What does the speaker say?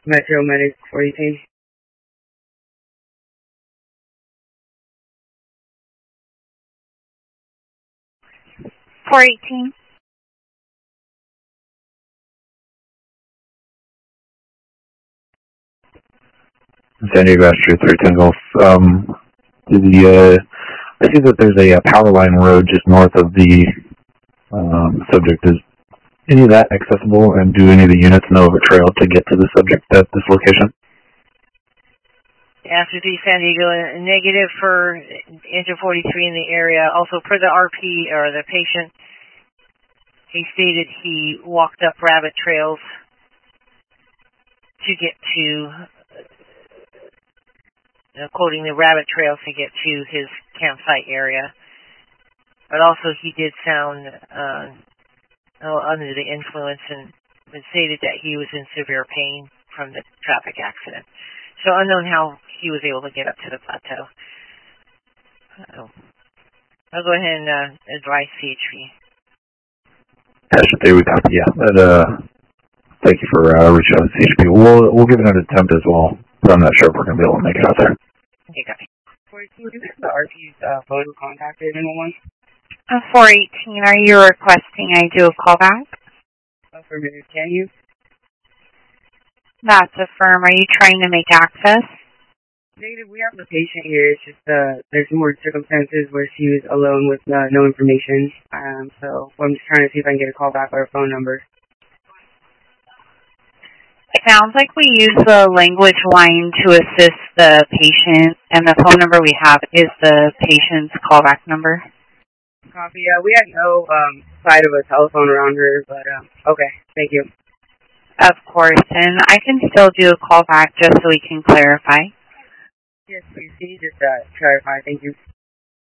Metro Medic 418. San Diego Astro 310 Golf. I see that there's a power line road just north of the subject. Is any of that accessible, and do any of the units know of a trail to get to the subject at this location? Astro 3 San Diego, negative for engine 43 in the area. Also, per the RP, or the patient, he stated he walked up rabbit trails to get to, quoting the rabbit trails to get to his campsite area. But also he did sound under the influence and stated that he was in severe pain from the traffic accident. So unknown how he was able to get up to the plateau. I'll go ahead and advise CHP. There we copy. Yeah. Thank you for reaching out to CHP. We'll give it an attempt as well, but I'm not sure if we're going to be able to make it out there. Okay, copy. 418, is the RP's phone contacted anyone? 418, are you requesting I do a callback? Affirmative, can you? That's affirm. Are you trying to make access? Negative, we have the patient here. It's just there's more circumstances where she was alone with no information. So I'm just trying to see if I can get a call back or a phone number. It sounds like we use the language line to assist the patient, and the phone number we have is the patient's callback number. Copy. We had no side of a telephone around her, but okay. Thank you. Of course, and I can still do a callback just so we can clarify. Yes, please. Can you just clarify? Thank you.